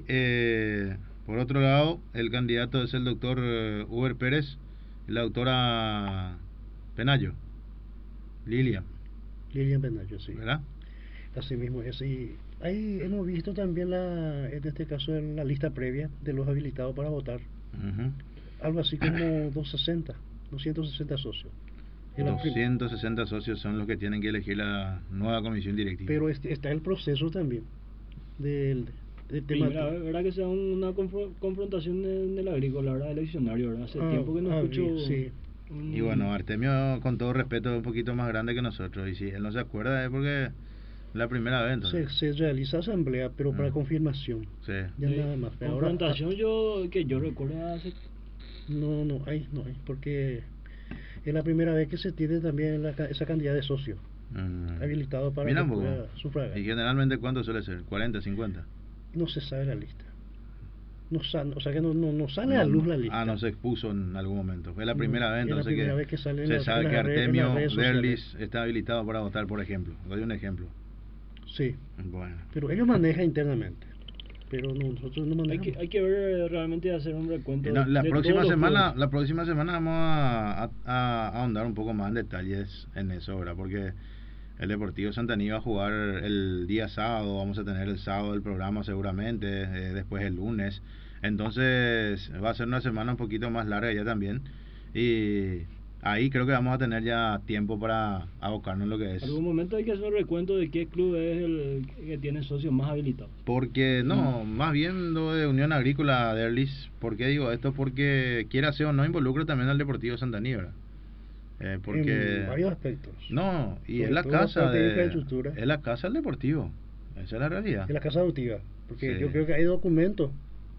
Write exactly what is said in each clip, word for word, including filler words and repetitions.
eh, por otro lado, el candidato es el doctor eh, Uber Pérez y la doctora Penayo, Lilia. Lilian Penayo, sí. ¿Verdad? Así mismo es. Y ahí hemos visto también, la, en este caso, en la lista previa de los habilitados para votar. Uh-huh. Algo así como doscientos sesenta, doscientos sesenta socios. doscientos sesenta socios son los que tienen que elegir la nueva comisión directiva. Pero este, está el proceso también del de tema. Primera vez, ¿verdad? Que sea una confrontación en el agrícola, ¿verdad? Eleccionario, ¿verdad? Hace ah, tiempo que no ah, escucho. Sí. Y bueno, Artemio, con todo respeto, es un poquito más grande que nosotros. Y si él no se acuerda es porque es la primera vez. Entonces. Se, se realiza asamblea, pero mm. para confirmación. Sí. Ya sí. nada más. Pero confrontación, ahora, yo que yo recuerdo hace. No, no hay, no hay, porque es la primera vez que se tiene también la, esa cantidad de socios mm. habilitados para Mira, que pueda sufragar. ¿Y generalmente cuánto suele ser? ¿cuarenta, cincuenta? No se sabe la lista. No sale, o sea que no, no, no sale no, a luz la lista. Ah, no se expuso en algún momento. Fue la primera no, vez entonces la primera que, vez que sale se la, sabe la que Artemio Derlis está habilitado para votar, por ejemplo. Doy un ejemplo. Sí. Bueno. Pero ellos manejan internamente. Pero no, nosotros no manejamos. Hay que, hay que ver realmente hacer un recuento. No, la de próxima semana, juegos. la próxima semana vamos a, a, a ahondar un poco más en detalles en eso, ¿verdad? Porque el Deportivo Santaní va a jugar el día sábado, vamos a tener el sábado el programa seguramente, eh, después el lunes. Entonces va a ser una semana un poquito más larga ya también. Y ahí creo que vamos a tener ya tiempo para abocarnos en lo que es. En algún momento hay que hacer un recuento de qué club es el que tiene socios más habilitados. Porque no, mm. más bien lo de Unión Agrícola de Erlis. ¿Por qué digo esto? Porque quiera ser o no involucra también al Deportivo Santaní, ¿verdad? Eh, porque en varios aspectos. No, y es la casa de, es la casa del Deportivo. Esa es la realidad. Es la casa adoptiva, porque sí. yo creo que hay documentos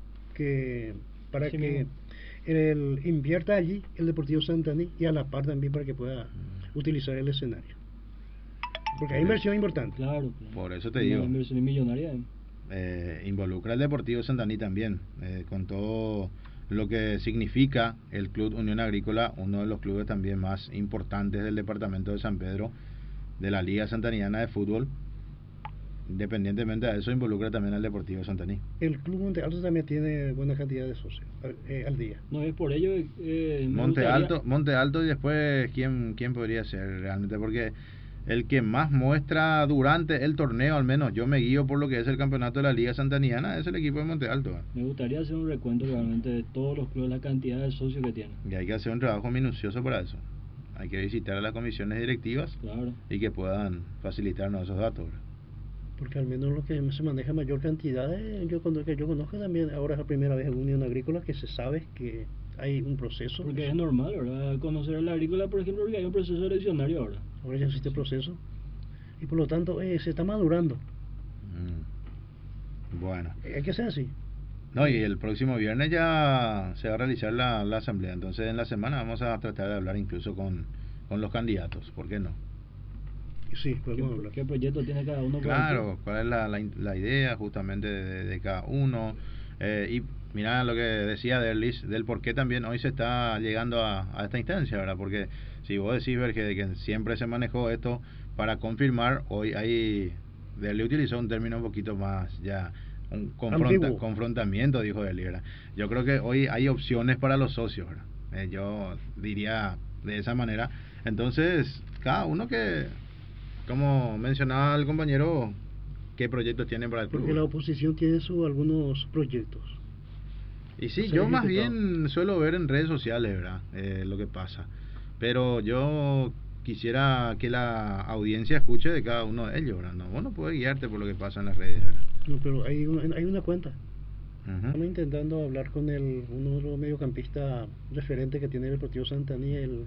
que para sí, que el, invierta allí el Deportivo Santaní y a la par también para que pueda mm. utilizar el escenario. Porque hay inversión importante. Claro, claro. Por eso te digo. Una inversión millonaria. Eh, involucra al Deportivo Santaní también, eh, con todo lo que significa el Club Unión Agrícola, uno de los clubes también más importantes del departamento de San Pedro, de la Liga Santaniana de Fútbol. Independientemente de eso, involucra también al Deportivo Santaní. El Club Monte Alto también tiene buena cantidad de socios eh, al día. No es por ello. Eh, Monte gustaría... Alto, Monte Alto y después quién quién podría ser realmente, porque el que más muestra durante el torneo, al menos yo me guío por lo que es el campeonato de la Liga Santaniana, es el equipo de Monte Alto. Me gustaría hacer un recuento realmente de todos los clubes, la cantidad de socios que tienen. Y hay que hacer un trabajo minucioso para eso. Hay que visitar a las comisiones directivas, claro, y que puedan facilitarnos esos datos. Porque al menos lo que se maneja mayor cantidad, eh, yo cuando que yo conozco también, ahora es la primera vez en Unión Agrícola que se sabe que hay un proceso. Porque es normal, ¿verdad? Conocer a la agrícola, por ejemplo, porque hay un proceso eleccionario ahora. Ahora ya existe sí. proceso. Y por lo tanto eh, se está madurando. Mm. Bueno. Hay que ser así. No, y el próximo viernes ya se va a realizar la, la asamblea. Entonces en la semana vamos a tratar de hablar incluso con, con los candidatos. ¿Por qué no? Sí, podemos ¿Qué, hablar. ¿Qué proyecto tiene cada uno? Claro, cuál es la, la, la idea justamente de, de cada uno. Eh, y mira lo que decía Derlis, del por qué también hoy se está llegando a, a esta instancia, ¿verdad? Porque si vos decís, Berge, de que siempre se manejó esto para confirmar, hoy hay... Derlis utilizó un término un poquito más ya... un confronta, confrontamiento, dijo Derlis, ¿verdad? Yo creo que hoy hay opciones para los socios, ¿verdad? Eh, yo diría de esa manera. Entonces, cada uno que... Como mencionaba el compañero, ¿qué proyectos tienen para el club? Porque la oposición tiene su, algunos proyectos. Y sí, yo más bien suelo ver en redes sociales, ¿verdad? Eh, lo que pasa. Pero yo quisiera que la audiencia escuche de cada uno de ellos, ¿verdad? No, vos no puedes guiarte por lo que pasa en las redes, ¿verdad? No, pero hay una, hay una cuenta. Uh-huh. Estamos intentando hablar con el uno de los mediocampistas referentes que tiene el Deportivo Santaní, el,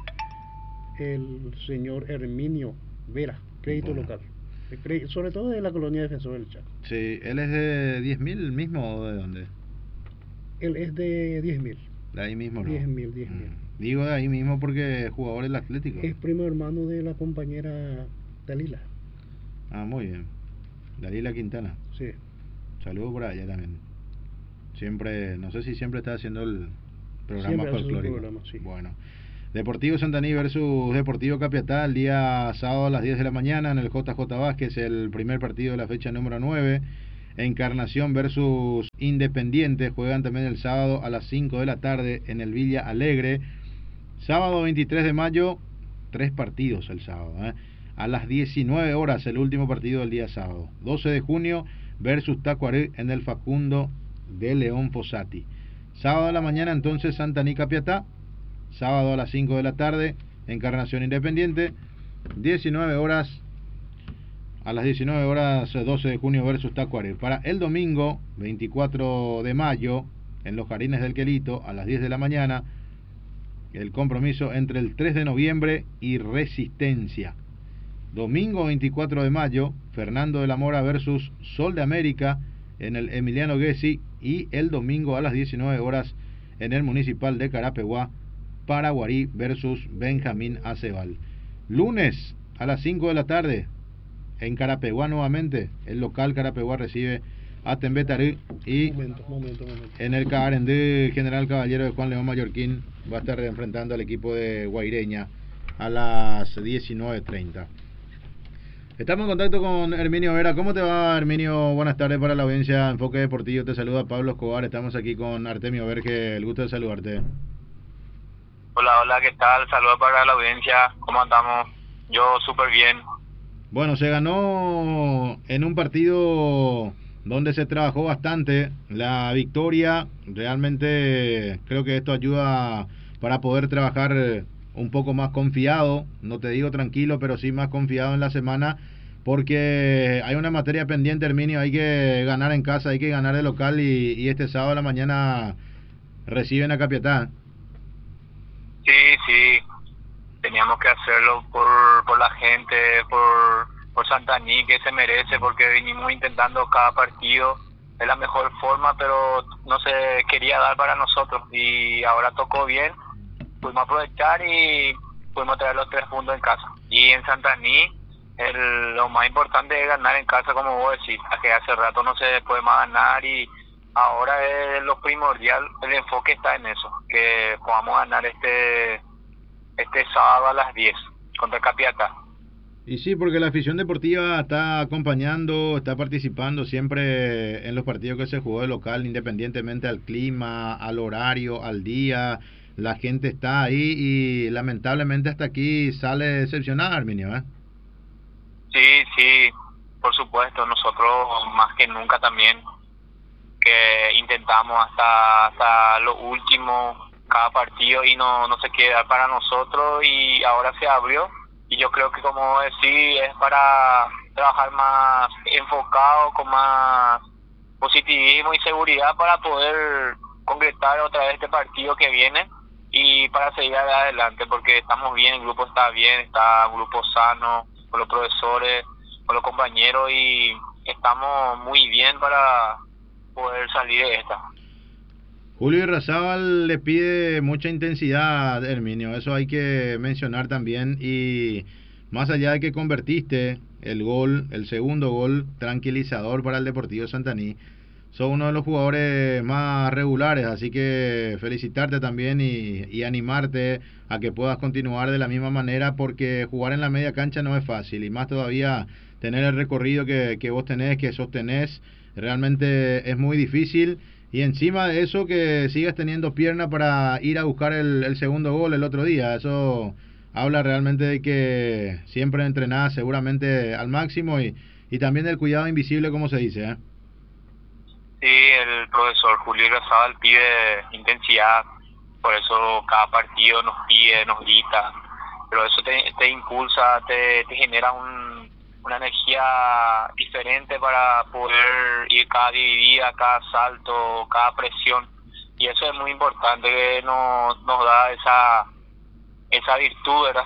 el señor Herminio Vera, crédito bueno. local, sobre todo de la colonia Defensor del Chaco. Sí, ¿él es de diez mil mismo o de dónde? Él es de diez mil. De ahí mismo, ¿no? diez mil, diez mil. Mm. Digo de ahí mismo porque es jugador del Atlético. Es primo hermano de la compañera Dalila. Ah, muy bien. Dalila Quintana. Sí. Saludos por allá también. Siempre, no sé si siempre está haciendo el programa siempre folclórico. Programa, sí. Bueno. Deportivo Santaní versus Deportivo Capiatá el día sábado a las diez de la mañana en el J J Vázquez, el primer partido de la fecha número nueve. Encarnación versus Independiente juegan también el sábado a las cinco de la tarde en el Villa Alegre. Sábado veintitrés de mayo, tres partidos el sábado, ¿eh? A las diecinueve horas el último partido del día sábado. doce de junio versus Tacuaré en el Facundo de León Fossati. Sábado a la mañana entonces Santaní Capiatá. Sábado a las cinco de la tarde Encarnación Independiente. diecinueve horas, a las diecinueve horas doce de junio versus Tacuaré. Para el domingo veinticuatro de mayo en los Jardines del Quelito a las diez de la mañana el compromiso entre el tres de noviembre y Resistencia. Domingo veinticuatro de mayo, Fernando de la Mora versus Sol de América en el Emiliano Gessi, y el domingo a las diecinueve horas en el Municipal de Carapeguá, Paraguarí versus Benjamín Acebal. Lunes a las cinco de la tarde en Carapeguá nuevamente, el local Carapeguá recibe a Tembetarí, y momento, momento, momento. en el Carendé General Caballero de Juan León Mallorquín va a estar enfrentando al equipo de Guaireña a las diecinueve treinta. Estamos en contacto con Herminio Vera. ¿Cómo te va, Herminio? Buenas tardes para la audiencia Enfoque Deportivo. Te saluda Pablo Escobar. Estamos aquí con Artemio Verge. El gusto de saludarte. Hola, hola, ¿qué tal? Saludos para la audiencia. ¿Cómo andamos? Yo súper bien. Bueno, se ganó en un partido donde se trabajó bastante la victoria. Realmente creo que esto ayuda para poder trabajar un poco más confiado, no te digo tranquilo, pero sí más confiado en la semana, porque hay una materia pendiente, Herminio. Hay que ganar en casa, hay que ganar de local, y, y este sábado a la mañana reciben a Capiatá. Sí, sí, teníamos que hacerlo por, por la gente, por, por Santaní, que se merece, porque vinimos intentando cada partido de la mejor forma, pero no se quería dar para nosotros, y ahora tocó bien. Pudimos aprovechar y pudimos traer los tres puntos en casa. Y en Santaní, el, lo más importante es ganar en casa, como vos decís, que hace rato no se puede más ganar, y ahora es lo primordial, el enfoque está en eso, que podamos ganar este este sábado a las diez contra Capiatá. Y sí, porque la afición deportiva está acompañando, está participando siempre en los partidos que se jugó de local, independientemente al clima, al horario, al día. La gente está ahí y lamentablemente hasta aquí sale decepcionada, Herminio, ¿eh? Sí, sí, por supuesto, nosotros más que nunca también, que intentamos hasta hasta lo último cada partido y no, no se quiere dar para nosotros, y ahora se abrió, y yo creo que, como decís, es para trabajar más enfocado, con más positivismo y seguridad, para poder concretar otra vez este partido que viene y para seguir adelante, porque estamos bien, el grupo está bien, está un grupo sano, con los profesores, con los compañeros, y estamos muy bien para poder salir de esta. Julio Irrazábal le pide mucha intensidad, Herminio, eso hay que mencionar también, y más allá de que convertiste el gol, el segundo gol tranquilizador para el Deportivo Santaní, sos uno de los jugadores más regulares, así que felicitarte también y, y animarte a que puedas continuar de la misma manera, porque jugar en la media cancha no es fácil, y más todavía tener el recorrido que, que vos tenés, que sostenés, realmente es muy difícil, y encima de eso que sigas teniendo pierna para ir a buscar el, el segundo gol el otro día. Eso habla realmente de que siempre entrenás seguramente al máximo, y, y también del cuidado invisible, como se dice, ¿eh? Sí, el profesor Julio Irrazábal pide intensidad, por eso cada partido nos pide, nos grita, pero eso te, te impulsa, te, te genera un, una energía diferente para poder ir cada dividida, cada salto, cada presión, y eso es muy importante, que nos, nos da esa esa virtud, ¿verdad?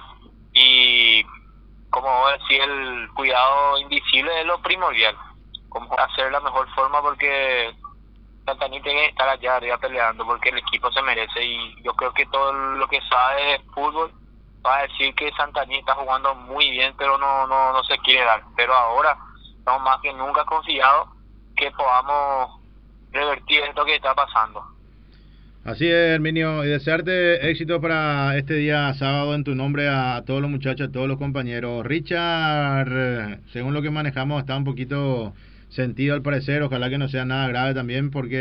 Y como vos decís, el cuidado invisible es lo primordial, cómo hacer la mejor forma, porque Santaní tiene que estar allá arriba peleando, porque el equipo se merece, y yo creo que todo lo que sabe de fútbol va a decir que Santaní está jugando muy bien, pero no no no se quiere dar. Pero ahora estamos más que nunca confiados que podamos revertir esto que está pasando. Así es, Herminio, y desearte éxito para este día sábado en tu nombre a, a todos los muchachos, a todos los compañeros. Richard, según lo que manejamos, está un poquito sentido al parecer, ojalá que no sea nada grave también porque